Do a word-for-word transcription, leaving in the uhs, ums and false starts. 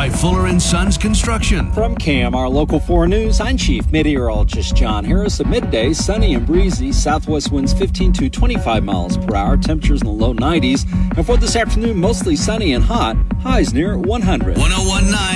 by Fuller and Sons Construction. From K M R Local four News, I'm Chief Meteorologist John Harris. At midday, sunny and breezy, southwest winds fifteen to twenty-five miles per hour, temperatures in the low nineties. And for this afternoon, mostly sunny and hot, highs near one hundred. one oh one point nine